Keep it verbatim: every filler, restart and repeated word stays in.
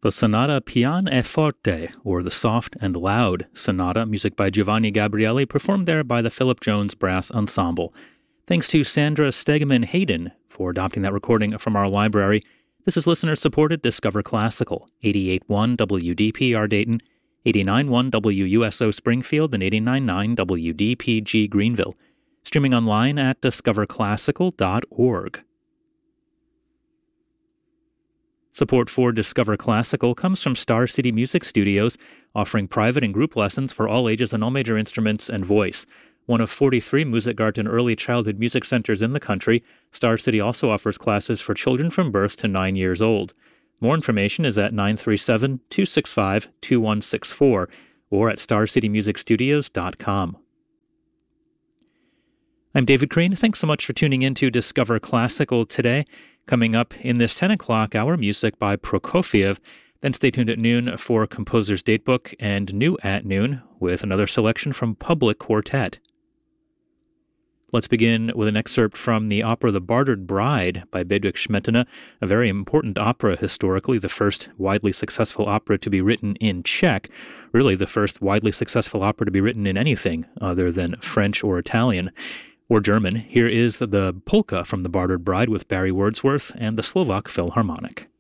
The Sonata Pian e Forte, or the Soft and Loud Sonata, music by Giovanni Gabrieli, performed there by the Philip Jones Brass Ensemble. Thanks to Sandra Stegeman Hayden for adopting that recording from our library. This is listener-supported Discover Classical, eighty-eight point one W D P R Dayton, eighty-nine point one W U S O Springfield, and eighty-nine point nine W D P G Greenville. Streaming online at discover classical dot org. Support for Discover Classical comes from Star City Music Studios, offering private and group lessons for all ages on all major instruments and voice. One of forty-three Musikgarten early childhood music centers in the country, Star City also offers classes for children from birth to nine years old. More information is at nine three seven, two six five, two one six four or at star city music studios dot com. I'm David Crane. Thanks so much for tuning in to Discover Classical today. Coming up in this ten o'clock hour, music by Prokofiev. Then stay tuned at noon for Composer's Datebook, and new at noon with another selection from Public Quartet. Let's begin with an excerpt from the opera The Bartered Bride by Bedřich Smetana, a very important opera historically, the first widely successful opera to be written in Czech, really the first widely successful opera to be written in anything other than French or Italian or German. Here is the polka from The Bartered Bride with Barry Wordsworth and the Slovak Philharmonic.